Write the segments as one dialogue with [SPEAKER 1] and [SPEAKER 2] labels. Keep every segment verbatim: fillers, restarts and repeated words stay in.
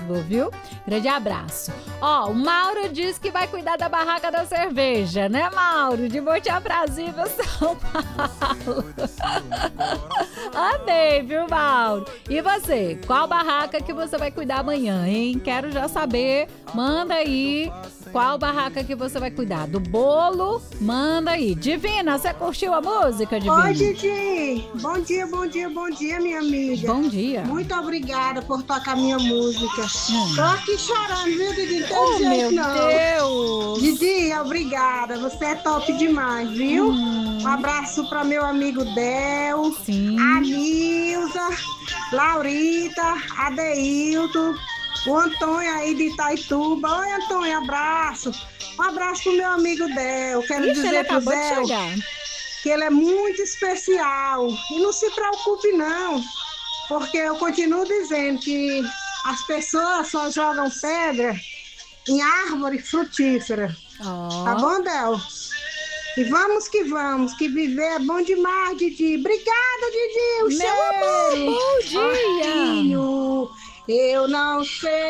[SPEAKER 1] mesmo, viu? Grande abraço. Ó, o Mauro disse que vai cuidar da barraca da cerveja, né, Mauro? De Monte Aprazível, São Paulo. Amei, viu, Mauro? E você? Qual barraca que você vai cuidar amanhã, hein? Quero já saber. Manda aí qual barraca que você vai cuidar. Do bolo? Manda aí. Divina, você curtiu a música, Divina?
[SPEAKER 2] Oi, Didi. Bom dia, bom dia, bom dia, minha amiga.
[SPEAKER 1] Bom dia.
[SPEAKER 2] Muito obrigada por tocar minha música.
[SPEAKER 1] Hum.
[SPEAKER 2] Tô aqui chorando, viu, Didi? Não tem
[SPEAKER 1] Oh,
[SPEAKER 2] jeito,
[SPEAKER 1] meu
[SPEAKER 2] não.
[SPEAKER 1] Deus.
[SPEAKER 2] Didi, obrigada. Você é top demais, viu?
[SPEAKER 1] Hum.
[SPEAKER 2] Um abraço para meu amigo Del,
[SPEAKER 1] Sim.
[SPEAKER 2] a Nilza, Laurita, Adeilton, o Antônio aí de Itaituba. Oi, Antônio, abraço. Um abraço pro meu amigo Del. Quero
[SPEAKER 1] Ixi,
[SPEAKER 2] dizer
[SPEAKER 1] ele
[SPEAKER 2] pro
[SPEAKER 1] acabou de
[SPEAKER 2] Del
[SPEAKER 1] chegar.
[SPEAKER 2] que ele é muito especial. E não se preocupe, não, porque eu continuo dizendo que as pessoas só jogam pedra em árvore frutífera.
[SPEAKER 1] Oh.
[SPEAKER 2] Tá bom, Del? E vamos que vamos, que viver é bom demais, Didi. Obrigada, Didi. Um
[SPEAKER 1] Meu
[SPEAKER 2] cheiro.
[SPEAKER 1] amor, bom dia.
[SPEAKER 2] Orquinho, eu não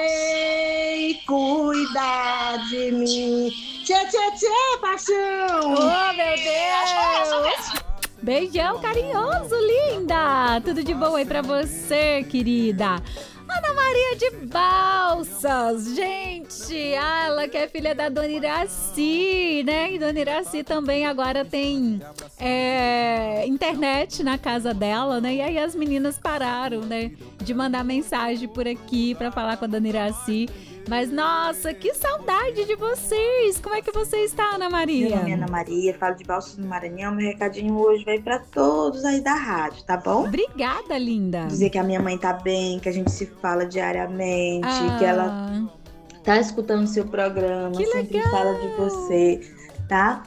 [SPEAKER 2] sei cuidar de mim. Tchê, tchê, tchê, paixão.
[SPEAKER 1] Oh, meu Deus. Beijão carinhoso, linda. Tudo de bom aí pra você, querida. Ana Maria de Balsas, gente, ela que é filha da Dona Iraci, né? E Dona Iraci também agora tem é, internet na casa dela, né? E aí as meninas pararam, né, de mandar mensagem por aqui pra falar com a Dona Iraci. Mas, nossa, que saudade de vocês! Como é que você está, Ana Maria?
[SPEAKER 3] Meu nome é Ana Maria, falo de Balsas do Maranhão. Meu recadinho hoje vai para todos aí da rádio, tá bom?
[SPEAKER 1] Obrigada, linda!
[SPEAKER 3] Dizer que a minha mãe tá bem, que a gente se fala diariamente,
[SPEAKER 1] ah,
[SPEAKER 3] que ela tá escutando seu programa,
[SPEAKER 1] que
[SPEAKER 3] sempre
[SPEAKER 1] legal.
[SPEAKER 3] fala de você, tá?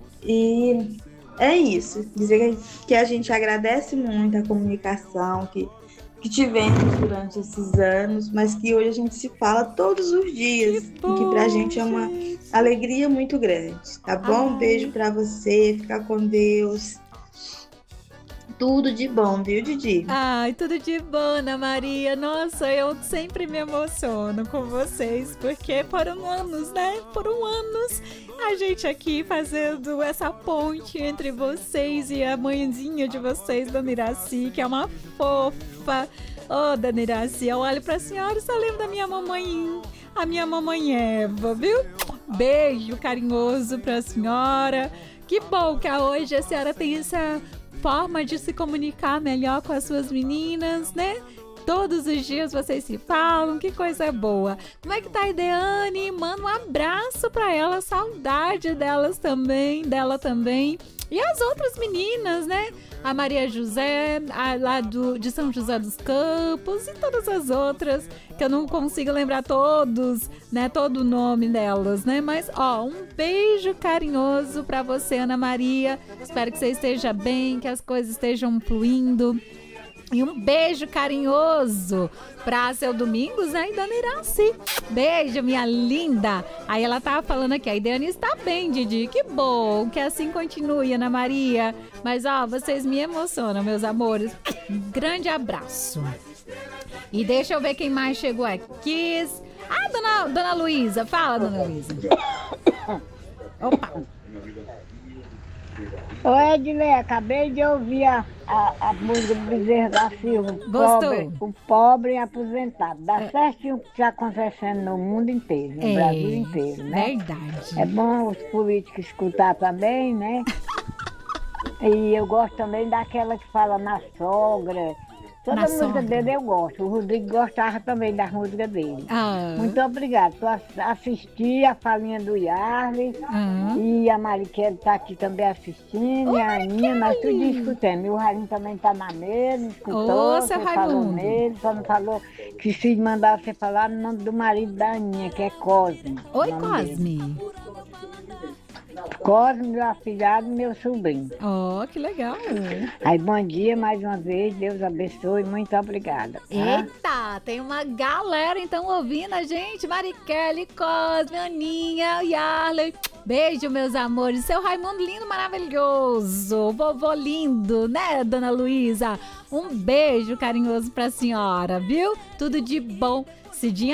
[SPEAKER 3] E é isso, dizer que a gente agradece muito a comunicação, que que tivemos durante esses anos, mas que hoje a gente se fala todos os dias,
[SPEAKER 1] que, bom,
[SPEAKER 3] e que pra gente é uma alegria muito grande, tá bom? Um beijo pra você, fica com Deus. Tudo de bom, viu, Didi?
[SPEAKER 1] Ai, tudo de bom, Ana Maria. Nossa, eu sempre me emociono com vocês, porque foram anos, né? Foram anos a gente aqui fazendo essa ponte entre vocês e a mãezinha de vocês, Dona Iraci, que é uma fofa. Ô, oh, Dona Iraci, eu olho pra senhora e só lembro da minha mamãe, a minha mamãe Eva, viu? Beijo carinhoso pra senhora. Que bom que hoje a senhora tem essa forma de se comunicar melhor com as suas meninas, né? Todos os dias vocês se falam, que coisa boa. Como é que tá a Ideane? Manda um abraço pra ela, saudade delas também, dela também. E as outras meninas, né? A Maria José, a, lá do, de São José dos Campos e todas as outras, que eu não consigo lembrar todos, né? Todo o nome delas, né? Mas, ó, um beijo carinhoso pra você, Ana Maria. Espero que você esteja bem, que as coisas estejam fluindo. E um beijo carinhoso pra seu Domingos, né? E Dona Iraci. Beijo, minha linda. Aí ela tava falando aqui, a Ideane está bem, Didi. Que bom, que assim continue, Ana Maria. Mas, ó, vocês me emocionam, meus amores. Um grande abraço. E deixa eu ver quem mais chegou aqui. Ah, Dona, Dona Luísa. Fala, Dona Luísa. Opa.
[SPEAKER 4] Oi, Edilei, acabei de ouvir a, a, a música do Bezerra da Silva.
[SPEAKER 1] Gostou?
[SPEAKER 4] Pobre, o pobre aposentado. Dá é. certinho o que está acontecendo no mundo inteiro, no
[SPEAKER 1] é,
[SPEAKER 4] Brasil inteiro, né?
[SPEAKER 1] Verdade.
[SPEAKER 4] É bom os políticos escutar também, né? E eu gosto também daquela que fala na sogra. Toda
[SPEAKER 1] Na
[SPEAKER 4] a música
[SPEAKER 1] sogra.
[SPEAKER 4] dele eu gosto. O Rodrigo gostava também das músicas dele.
[SPEAKER 1] Ah.
[SPEAKER 4] Muito obrigada. Tô assisti a Falinha do Yarley.
[SPEAKER 1] Ah.
[SPEAKER 4] E a Mariquele está aqui também assistindo.
[SPEAKER 1] Ô,
[SPEAKER 4] e a Aninha, nós tudo escutando. E o Raimundo também está na mesa, escutou.
[SPEAKER 1] Ô,
[SPEAKER 4] você
[SPEAKER 1] seu
[SPEAKER 4] falou
[SPEAKER 1] Raimundo.
[SPEAKER 4] nele, só não falou que se mandar você falar no nome do marido da Aninha, que é Cosme.
[SPEAKER 1] Oi,
[SPEAKER 4] o nome dele.
[SPEAKER 1] Cosme.
[SPEAKER 4] Cosme, meu afilhado e meu sobrinho.
[SPEAKER 1] Oh, que legal.
[SPEAKER 4] Aí, bom dia mais uma vez. Deus abençoe. Muito obrigada. Tá?
[SPEAKER 1] Eita, tem uma galera então ouvindo a gente. Mariquele, Cosme, Aninha, Yarley. Beijo, meus amores. Seu Raimundo lindo, maravilhoso. Vovô lindo, né, Dona Luísa? Um beijo carinhoso pra senhora, viu? Tudo de bom. Cidinha